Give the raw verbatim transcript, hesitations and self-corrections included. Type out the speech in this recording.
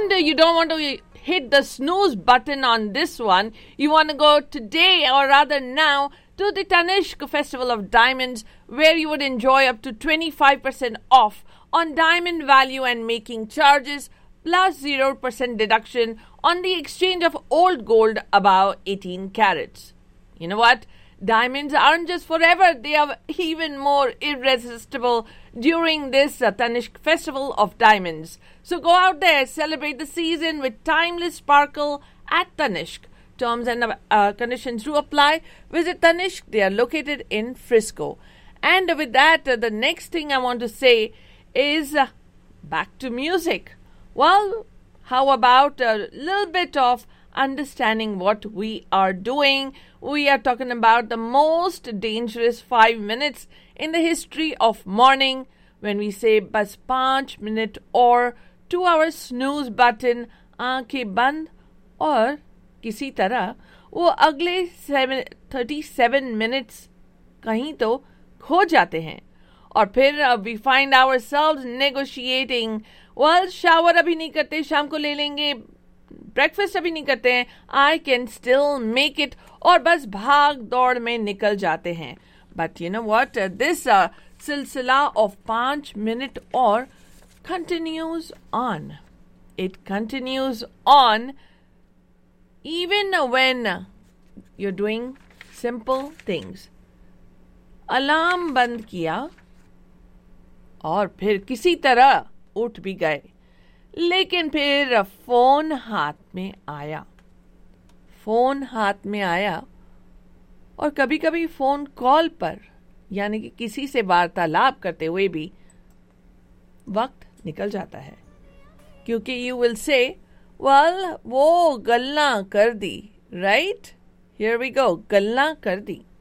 And uh, you don't want to hit the snooze button on this one. You want to go today, or rather now, to the Tanishq Festival of Diamonds, where you would enjoy up to twenty-five percent off on diamond value and making charges, plus zero percent deduction on the exchange of old gold above eighteen carats. You know what? Diamonds aren't just forever, they are even more irresistible during this uh, Tanishq Festival of Diamonds. So go out there, celebrate the season with timeless sparkle at Tanishq. Terms and uh, conditions do apply. Visit Tanishq, they are located in Frisco. And with that, uh, the next thing I want to say is uh, back to music. Well, how about a little bit of understanding what we are doing? We are talking about the most dangerous five minutes in the history of morning, when we say bas पाँच minute or two hour snooze button, आंखें बंद और किसी तरह वो अगले thirty-seven minutes कहीं तो खो जाते हैं. और फिर uh, we find ourselves negotiating. Well, shower अभी नहीं करते, शाम को ले लेंगे. ब्रेकफास्ट अभी नहीं करते हैं, I can still make it, और बस भाग दौड़ में निकल जाते हैं. But you know what, this सिलसिला ऑफ पांच मिनट और continues on. It continues on even when you are doing simple things. Alarm बंद किया और फिर किसी तरह उठ भी गए, लेकिन फिर फोन हाथ में आया. फोन हाथ में आया और कभी कभी फोन कॉल पर, यानी कि किसी से वार्तालाप करते हुए भी वक्त निकल जाता है. क्योंकि यू विल से, वेल वो गल्ला कर दी, राइट? हियर वी गो, गल्ला कर दी.